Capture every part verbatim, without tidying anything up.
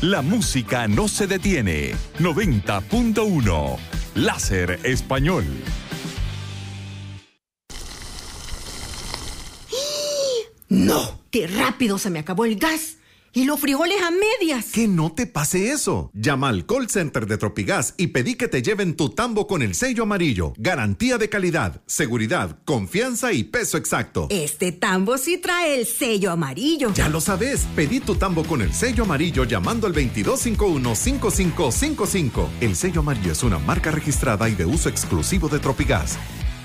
La música no se detiene. noventa punto uno. Láser Español. ¡No! ¡Qué rápido se me acabó el gas! ¡Y los frijoles a medias! Que no te pase eso. Llama al call center de Tropigas y pedí que te lleven tu tambo con el sello amarillo. Garantía de calidad, seguridad, confianza y peso exacto. Este tambo sí trae el sello amarillo. Ya lo sabes. Pedí tu tambo con el sello amarillo llamando al veintidós cincuenta y uno, cincuenta y cinco cincuenta y cinco. El sello amarillo es una marca registrada y de uso exclusivo de Tropigas.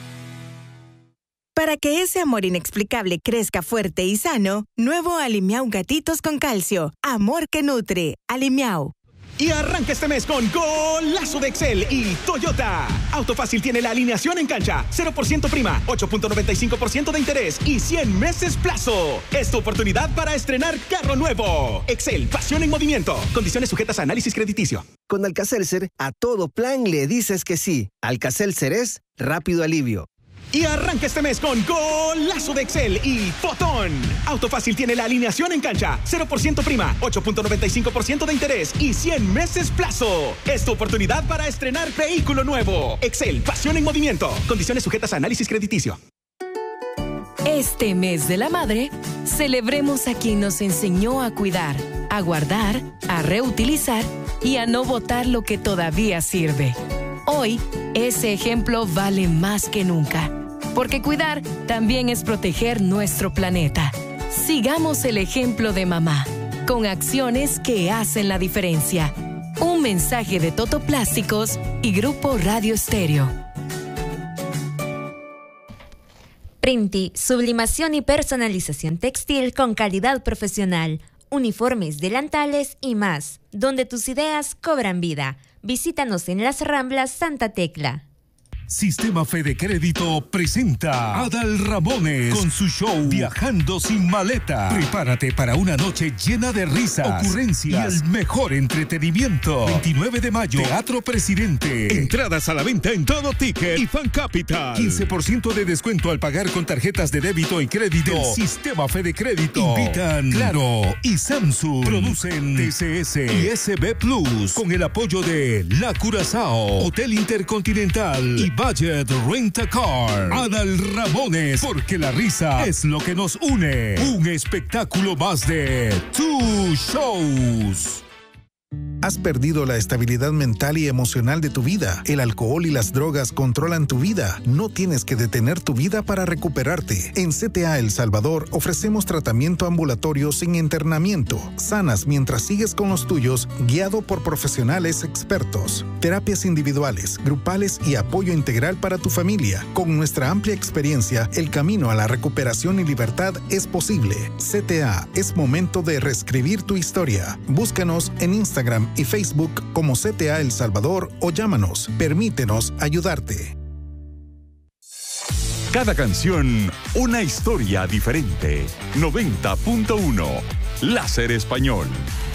Para que ese amor inexplicable crezca fuerte y sano, nuevo Alimiao Gatitos con Calcio. Amor que nutre. Alimiao. Y arranca este mes con golazo de Excel y Toyota. Autofácil tiene la alineación en cancha, cero por ciento prima, ocho punto noventa y cinco por ciento de interés y cien meses plazo. Es tu oportunidad para estrenar carro nuevo. Excel, pasión en movimiento. Condiciones sujetas a análisis crediticio. Con Alka-Seltzer, a todo plan le dices que sí. Alka-Seltzer es rápido alivio. Y arranca este mes con golazo de Excel y Fotón. Autofácil tiene la alineación en cancha, cero por ciento prima, ocho punto noventa y cinco por ciento de interés y cien meses plazo. Es tu oportunidad para estrenar vehículo nuevo. Excel, pasión en movimiento. Condiciones sujetas a análisis crediticio. Este mes de la madre, celebremos a quien nos enseñó a cuidar, a guardar, a reutilizar y a no botar lo que todavía sirve. Hoy, ese ejemplo vale más que nunca, porque cuidar también es proteger nuestro planeta. Sigamos el ejemplo de mamá, con acciones que hacen la diferencia. Un mensaje de Toto Plásticos y Grupo Radio Estéreo. Printi, sublimación y personalización textil con calidad profesional, uniformes, delantales y más, donde tus ideas cobran vida. Visítanos en Las Ramblas, Santa Tecla. Sistema Fede Crédito presenta a Adal Ramones con su show Viajando sin maleta. Prepárate para una noche llena de risas, ocurrencias y el mejor entretenimiento. veintinueve de mayo, Teatro Presidente. Entradas a la venta en Todo Ticket y Fan Capital. quince por ciento de descuento al pagar con tarjetas de débito y crédito. El Sistema Fede Crédito. Invitan Claro y Samsung. Producen T C S y S B Plus con el apoyo de La Curazao, Hotel Intercontinental y Budget Rent-A-Car. Adal Ramones, porque la risa es lo que nos une. Un espectáculo más de Two Shows. Has perdido la estabilidad mental y emocional de tu vida. El alcohol y las drogas controlan tu vida. No tienes que detener tu vida para recuperarte. En C T A El Salvador ofrecemos tratamiento ambulatorio sin internamiento. Sanas mientras sigues con los tuyos, guiado por profesionales expertos. Terapias individuales, grupales y apoyo integral para tu familia. Con nuestra amplia experiencia, el camino a la recuperación y libertad es posible. C T A, es momento de reescribir tu historia. Búscanos en Instagram y Facebook como C T A El Salvador o llámanos. Permítenos ayudarte. Cada canción, una historia diferente. noventa punto uno. Láser Español.